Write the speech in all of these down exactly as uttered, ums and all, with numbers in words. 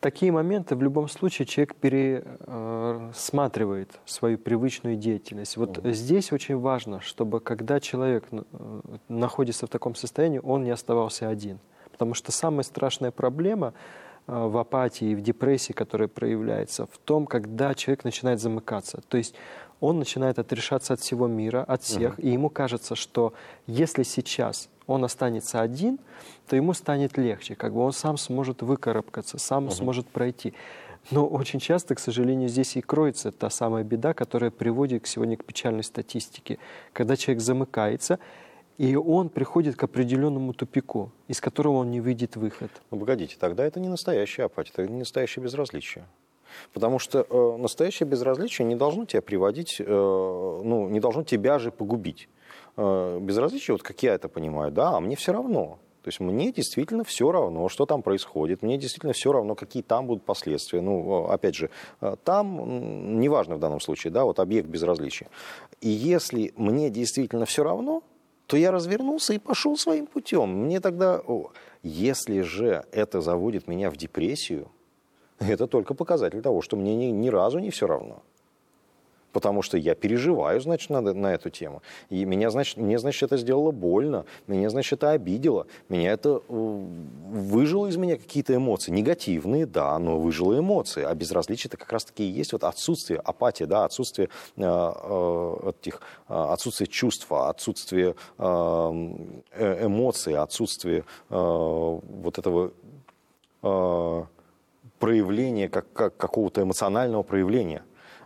такие моменты в любом случае человек пересматривает свою привычную деятельность. Вот угу. здесь очень важно, чтобы когда человек находится в таком состоянии, он не оставался один. Потому что самая страшная проблема в апатии и в депрессии, которая проявляется, в том, когда человек начинает замыкаться. То есть он начинает отрешаться от всего мира, от всех, угу. и ему кажется, что если сейчас он останется один, то ему станет легче, как бы он сам сможет выкарабкаться, сам угу. сможет пройти. Но очень часто, к сожалению, здесь и кроется та самая беда, которая приводит сегодня к печальной статистике, когда человек замыкается, и он приходит к определенному тупику, из которого он не видит выход. Ну, погодите, тогда это не настоящая апатия, это не настоящее безразличие. Потому что э, настоящее безразличие не должно тебя приводить, э, ну, не должно тебя же погубить. Э, безразличие, вот как я это понимаю, да, а мне все равно. То есть мне действительно все равно, что там происходит, мне действительно все равно, какие там будут последствия. Ну, опять же, там, неважно в данном случае, да, вот объект безразличия. И если мне действительно все равно, то я развернулся и пошел своим путем. Мне тогда, если же это заводит меня в депрессию, это только показатель того, что мне ни, ни разу не все равно. Потому что я переживаю, значит, на, на эту тему. И меня, значит, мне, значит, это сделало больно, меня, значит, это обидело, меня это выжило из меня какие-то эмоции. Негативные, да, но выжило эмоции. А безразличие это как раз-таки и есть вот отсутствие, апатия, да, отсутствие, э, э, этих, отсутствие чувства, отсутствие э, эмоций, отсутствие э, вот этого э, проявления, как, как, какого-то эмоционального проявления.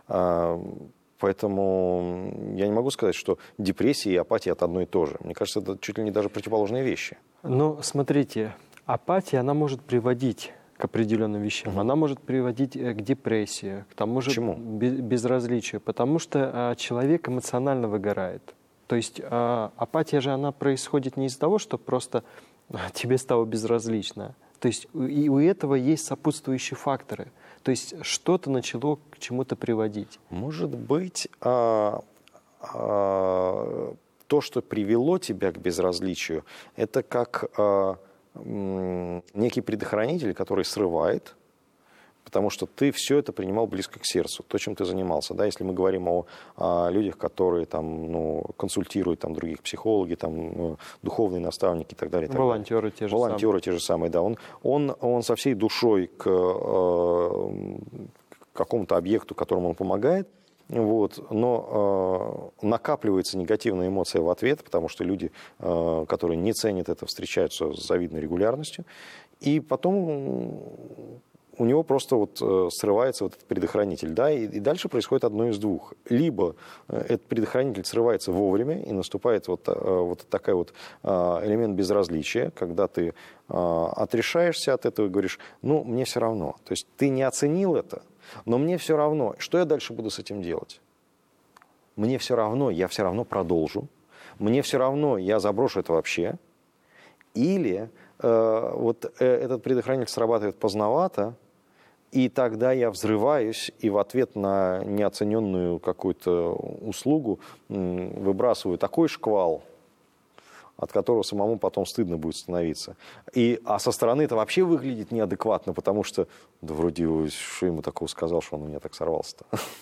Поэтому я не могу сказать, что депрессия и апатия – это одно и то же. Мне кажется, это чуть ли не даже противоположные вещи. Ну, смотрите, апатия, она может приводить к определенным вещам. Угу. Она может приводить к депрессии, к тому же безразличию, потому что человек эмоционально выгорает. То есть апатия же, она происходит не из-за того, что просто тебе стало безразлично. То есть и у этого есть сопутствующие факторы. То есть что-то начало к чему-то приводить. Может быть, а, а, то, что привело тебя к безразличию, это как а, м, некий предохранитель, который срывает, потому что ты все это принимал близко к сердцу, то, чем ты занимался. Да? Если мы говорим о, о людях, которые там, ну, консультируют там, других, психологи, там, ну, духовные наставники и так далее. Так волонтеры далее. те же Волонтеры самые. те же самые, да. Он, он, он со всей душой к, э, к какому-то объекту, которому он помогает, вот, но э, накапливается негативная эмоция в ответ, потому что люди, э, которые не ценят это, встречаются с завидной регулярностью, и потом у него просто вот э, срывается вот этот предохранитель, да, и, и дальше происходит одно из двух. Либо э, этот предохранитель срывается вовремя, и наступает вот, э, вот такой вот э, элемент безразличия, когда ты э, отрешаешься от этого и говоришь, ну, мне все равно. То есть ты не оценил это, но мне все равно. Что я дальше буду с этим делать? Мне все равно, я все равно продолжу. Мне все равно, я заброшу это вообще. Или э, вот э, этот предохранитель срабатывает поздновато, и тогда я взрываюсь и в ответ на неоцененную какую-то услугу выбрасываю такой шквал, от которого самому потом стыдно будет становиться. И, а со стороны это вообще выглядит неадекватно, потому что, да вроде, что ему такого сказал, что он у меня так сорвался-то.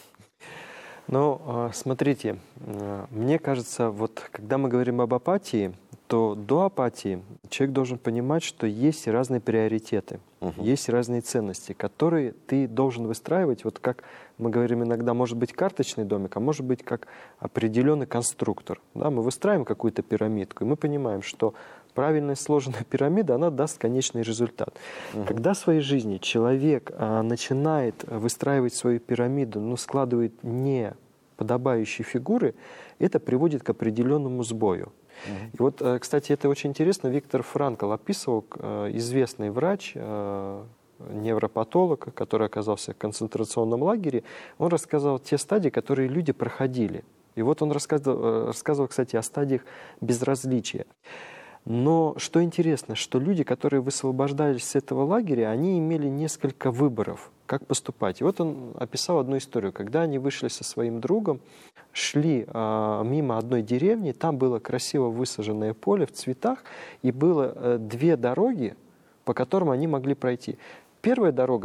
Ну, смотрите, мне кажется, вот когда мы говорим об апатии, то до апатии человек должен понимать, что есть разные приоритеты, угу. есть разные ценности, которые ты должен выстраивать, вот как мы говорим иногда, может быть карточный домик, а может быть как определенный конструктор. Да? Мы выстраиваем какую-то пирамидку, и мы понимаем, что правильно сложенная пирамида, она даст конечный результат. Угу. Когда в своей жизни человек а, начинает выстраивать свою пирамиду, но складывает не подобающие фигуры, это приводит к определенному сбою. Uh-huh. И вот, кстати, это очень интересно. Виктор Франкл описывал, известный врач, невропатолог, который оказался в концентрационном лагере, он рассказывал те стадии, которые люди проходили. И вот он рассказывал, рассказывал, кстати, о стадиях безразличия. Но что интересно, что люди, которые высвобождались с этого лагеря, они имели несколько выборов, как поступать. И вот он описал одну историю, когда они вышли со своим другом, шли а, мимо одной деревни, там было красиво высаженное поле в цветах, и было а, две дороги, по которым они могли пройти. Первая дорога